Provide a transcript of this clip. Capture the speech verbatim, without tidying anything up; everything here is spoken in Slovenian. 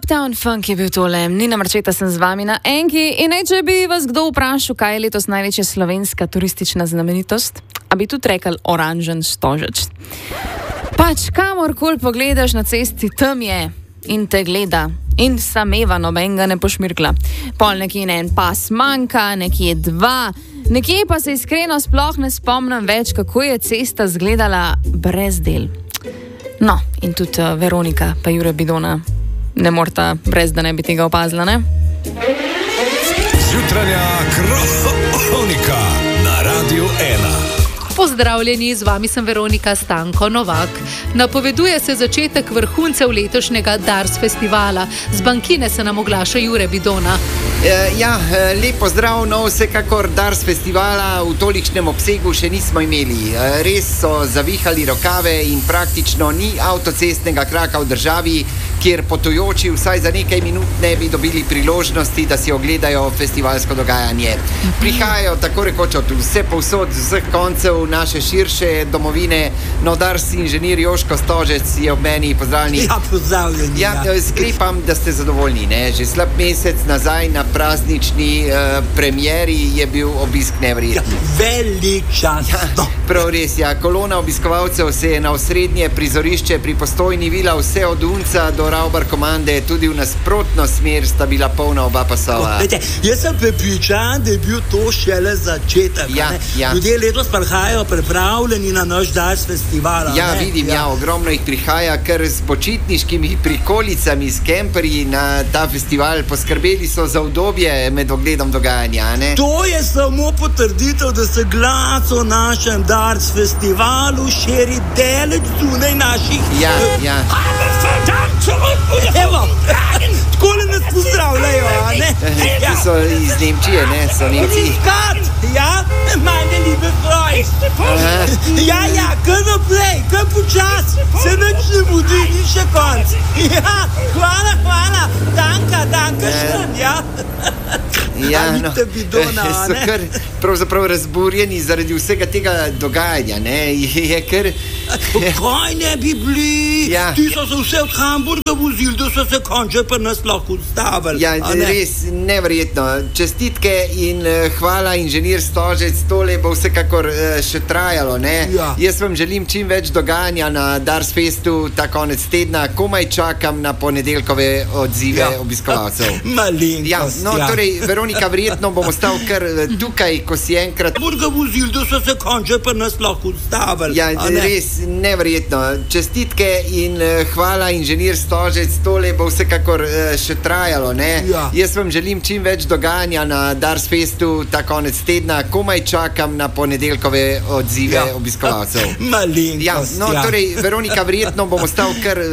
Uptown Funk je bil tole, Nina Marčeta sem z vami na Enki in naj, če bi vas kdo vprašal, kaj je letos največja slovenska turistična znamenitost, a bi tudi rekel oranžen stožec. Pač kamorkoli pogledaš na cesti, tam je in te gleda in sameva, nobenega ne pošmirkla. Pol nekje en pas manjka, nekje dva, nekje pa se iskreno sploh ne spomnim več, kako je cesta izgledala brez del. No, in tudi uh, Veronika pa Jure Bidona ne morta brez, da ne bi tega opazila, ne? Jutranja kronika na Radiu ena. Pozdravljeni, z vami sem Veronika Stanko Novak. Napoveduje se začetek vrhuncev letošnjega Dars festivala. Z bankine se nam oglaša Jure Bidona. Ja, lep pozdrav, no vsekakor Dars festivala v tolikšnem obsegu še nismo imeli. Res so zavihali rokave in praktično ni avtocestnega kraka v državi, kjer potujoči vsaj za nekaj minut ne bi dobili priložnosti, da si ogledajo festivalsko dogajanje. Prihajajo tako rekoč od vse povsod, z vseh koncev naše širše domovine. No, Dars inženir Joško Stožec je ob meni, pozdravljeni. Ja, pozdravljeni. Ja, ja. Sklepam, da ste zadovoljni, ne? Že slab mesec nazaj na praznični uh, premieri je bil obisk neverjeten. Ja, velik čas. Ja, prav res, ja. Kolona obiskovalcev se je na osrednje prizorišče pri Postojni vila vse od Unca do Ravbar komande, tudi v nasprotno smer sta bila polna oba pasova. Vete, jaz sem prepričan, da je bil to šele začetek. Ja, ja. Ljudje letos prihajajo pripravljeni na naš Dars festival. Ja, ne? Vidim, ja. ja, ogromno jih prihaja, ker s počitniškimi prikolicami, s kemperji na ta festival poskrbeli so za udobje med ogledom dogajanja, ne? To je samo potrditev, da se glas o našem Dars festivalu širi daleč zunaj naših. Ja, ja. Evo, takole nas pozdravljajo, a ne? Ja. Ti so iz Nemčije, ne? So Nemci. Riskat, ja, meine liebe Freund. Ja, ja, kar naprej, kar počas, se nič ne budi, ni še konc. Ja, hvala, hvala, danka, danka šem, ja. Ja, no, Bidona, so kar pravzaprav razburjeni zaradi vsega tega dogajanja, ne? Je kar... Kaj ne bi bili? Ja. Ti so se vse od Hamburga vozili, da so se konče pri nas lahko ustavili. Ja, ne? Res, neverjetno. Čestitke in uh, hvala, inženir Stožec, tole bo vsekakor uh, še trajalo, ne? Ja. Jaz vam želim čim več dogajanja na Dars festu ta konec tedna, komaj čakam na ponedeljkove odzive ja. obiskovalcev. Malenkost, ja. No, ja. torej, Veronika, verjetno bom ostal kar tukaj, ko si enkrat... Hamburga vozili, da so se konče pri nas lahko ustavili. Ja, res, neverjetno. Čestitke in uh, hvala, inženir Stožec, tole bo vsekakor uh, še trajalo, ne? Ja. Jaz vam želim čim več dogajanja na Dars festu ta konec tedna, komaj čakam na ponedeljkove odzive ja. obiskovalcev. Malenkost, ja. No, ja. torej, Veronika, verjetno bom ostal kar